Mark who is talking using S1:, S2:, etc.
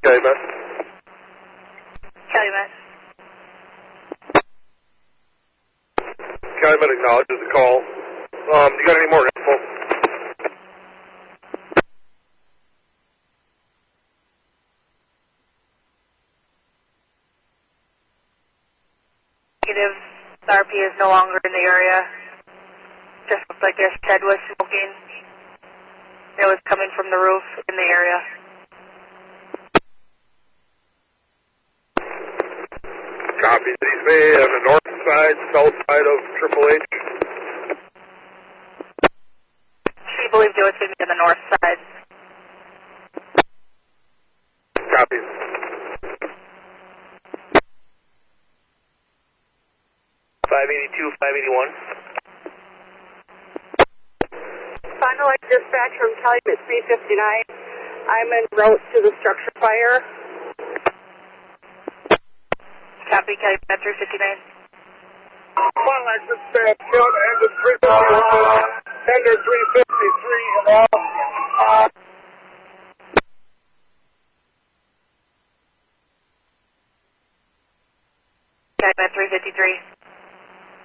S1: Calumet.
S2: Calumet.
S1: Calumet acknowledges the call. You got any more info?
S2: Negative. The RP is no longer in the area. Just looked like a shed was smoking. It was coming from the roof in the area.
S1: Copy. These may on the north side, south side of Triple H.
S2: She believed it was going to be on the north side.
S1: Copy.
S3: .582, 581.
S4: Finalized dispatch from Calumet 359. I'm en route to the structure fire.
S2: Copy, Calumet 359.
S1: Finalized dispatch, Ender 351, Ender 353, and all.
S2: Calumet 353.